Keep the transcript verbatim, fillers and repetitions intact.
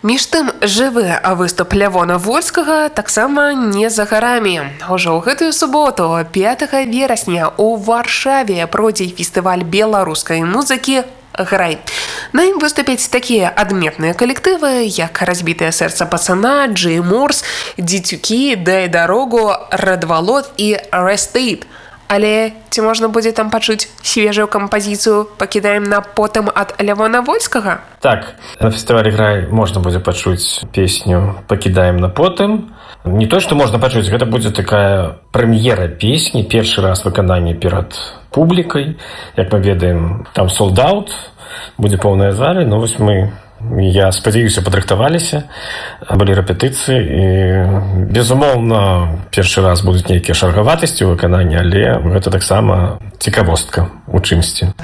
Між тым, жывы выступ Лявона Вольскага таксама не за гарамі. Ужо ў гэтую суботу, пятага верасня, у Варшаве пройдзе фестываль беларускай музыкі «Грай». На ім выступяць такія адметныя калектывы, як «Разбітае сэрца пацана», «Джей Морс», «Дзецюкі», «Дай дарогу», «Радвалот» і «Рестейт». Але ці можна будзе там пачуць свежую кампазіцыю «Пакідаем на потым» ад Лявона Вольскага? Так, на фестывале «Грай» можна будзе пачуць песню «Пакідаем на потым». Не то, што можна пачуць, гэта будзе такая прэм'ера песні, першы раз выкананне перад публікай. Як мы ведаем, там солд-аут, будзе поўная зала, но вось мы, я спадзяюся, падрыхтаваліся, былі рэпетыцыі, і, безумоўна, першы раз будуць нейкія шаргаватасці ў выкананні, але гэта таксама цікавостка у чымсьці.